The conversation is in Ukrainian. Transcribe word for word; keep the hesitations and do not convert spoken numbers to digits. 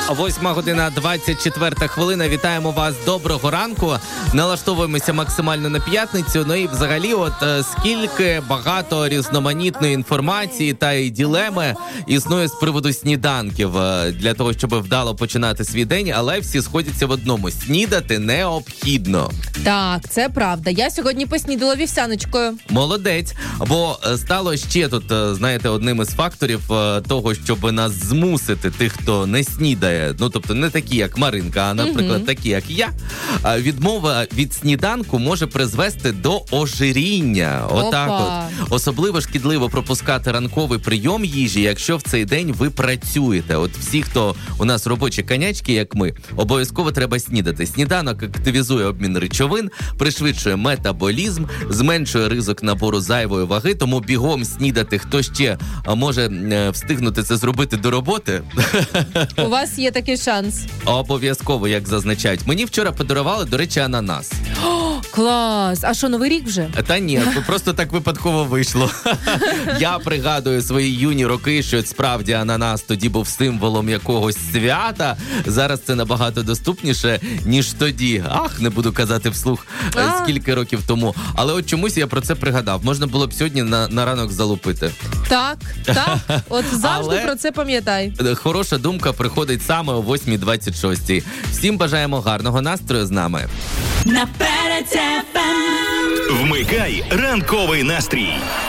Восьма година, двадцять четверта хвилина. Вітаємо вас. Доброго ранку. Налаштовуємося максимально на п'ятницю. Ну і взагалі, от скільки багато різноманітної інформації та й ділеми існує з приводу сніданків для того, щоб вдало починати свій день, але всі сходяться в одному: снідати необхідно. Так, це правда. Я сьогодні поснідала вівсяночкою. Молодець. Бо стало ще тут, знаєте, одним із факторів того, щоб нас змусити, тих, хто не снідає, ну, тобто не такі, як Маринка, а, наприклад, угу. такі, як я, відмова від сніданку може призвести до ожиріння. Отак от. Особливо шкідливо пропускати ранковий прийом їжі, якщо в цей день ви працюєте. От всі, хто у нас робочі конячки, як ми, обов'язково треба снідати. Сніданок активізує обмін речовин, пришвидшує метаболізм, зменшує ризик набору зайвої ваги, тому бігом снідати, хто ще може встигнути це зробити до роботи. У вас є такий шанс. Обов'язково, як зазначають. Мені вчора подарували, до речі, ананас. О, клас! А що, новий рік вже? Та ні, просто так випадково вийшло. Я пригадую свої юні роки, що справді ананас тоді був символом якогось свята. Зараз це набагато доступніше, ніж тоді. Ах, не буду казати вслух, а. скільки років тому. Але от чомусь я про це пригадав. Можна було б сьогодні на, на ранок залупити. Так, так. От завжди Але про це пам'ятай. Хороша думка приходить саме о восьмій двадцять шостій. Всім бажаємо гарного настрою з нами. Наперед еф ем. Вмикай ранковий настрій.